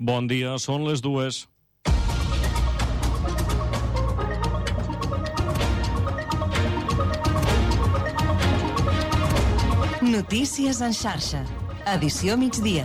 Bon dia, són les 2. Notícies en xarxa. Edició migdia.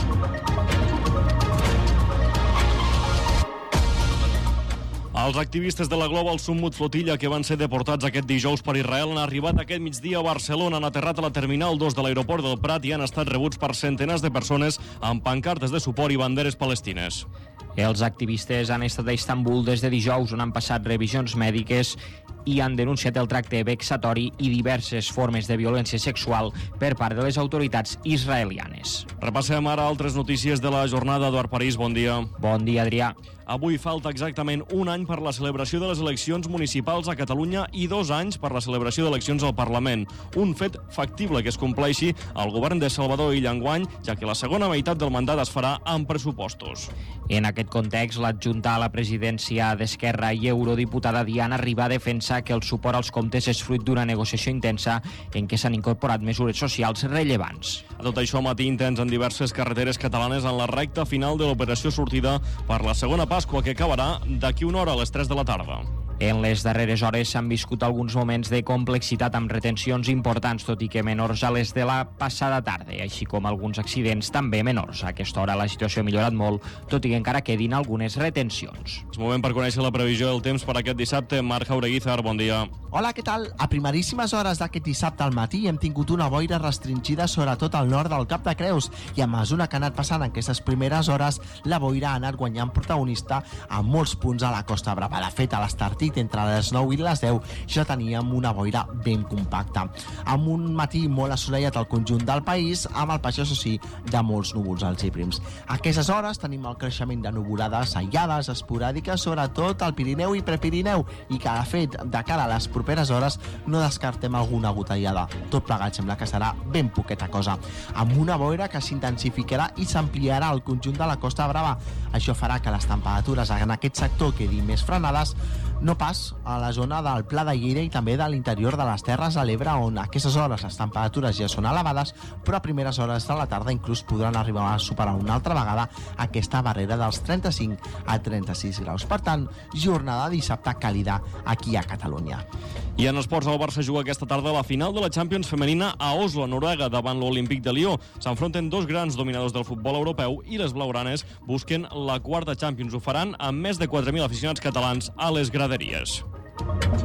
Els activistes de la Global Summit Flotilla que van ser deportats aquest dijous per Israel han arribat aquest migdia a Barcelona, han aterrat a la Terminal 2 de l'aeroport del Prat i han estat rebuts per centenars de persones amb pancartes de suport i banderes palestines. Els activistes han estat a Istanbul des de dijous, on han passat revisions mèdiques i han denunciat el tracte vexatori i diverses formes de violència sexual per part de les autoritats israelianes. Repassem ara altres notícies de la jornada. Eduard París, bon dia. Bon dia, Adrià. Avui falta exactament un any per la celebració de les eleccions municipals a Catalunya i 2 anys per la celebració d'eleccions al Parlament. Un fet factible que es compleixi al govern de Salvador Illa enguany, ja que la segona meitat del mandat es farà amb pressupostos. En aquest context, l'adjunta a la presidència d'Esquerra i eurodiputada Diana Ribà defensa que el suport als comptes és fruit d'una negociació intensa en què s'han incorporat mesures socials rellevants. A tot això, matí intens en diverses carreteres catalanes en la recta final de l'operació sortida per la segona Pasqua, que acabarà d'aquí una hora a les 3 de la tarda. En les darreres hores s'han viscut alguns moments de complexitat amb retencions importants, tot i que menors a les de la passada tarda, així com alguns accidents també menors. A aquesta hora la situació ha millorat molt, tot i que encara quedin algunes retencions. És moment per conèixer la previsió del temps per aquest dissabte. Marc Jaureguizar, bon dia. Hola, què tal? A primeríssimes hores d'aquest dissabte al matí hem tingut una boira restringida sobretot al nord del Cap de Creus i a mesura que ha anat passant en aquestes primeres hores la boira ha anat guanyant protagonista a molts punts a la Costa Brava. De fet, a l'Estartit, entre les 9 i les 10, ja teníem una boira ben compacta. Amb un matí molt assolellat al conjunt del país, amb el pas, això sí, de molts núvols alts i prims. A aquestes hores tenim el creixement de nuvolades aïllades, esporàdiques, sobretot al Pirineu i Prepirineu, i que, de fet, de cara a les properes hores, no descartem alguna gotellada. Tot plegat sembla que serà ben poqueta cosa. Amb una boira que s'intensificarà i s'ampliarà al conjunt de la Costa Brava. Això farà que les temperatures en aquest sector quedin més frenades, no pas a la zona del Pla de Lleida i també de l'interior de les Terres de l'Ebre, on a aquestes hores les temperatures ja són elevades, però a primeres hores de la tarda inclús podran arribar a superar una altra vegada aquesta barrera dels 35 a 36 graus. Per tant, jornada dissabte càlida aquí a Catalunya. I en esports, el Barça juga aquesta tarda a la final de la Champions femenina a Oslo, Noruega, davant l'Olímpic de Lió. S'enfronten dos grans dominadors del futbol europeu i les blaugranes busquen la quarta Champions. Ho faran amb més de 4.000 aficionats catalans a les graderies.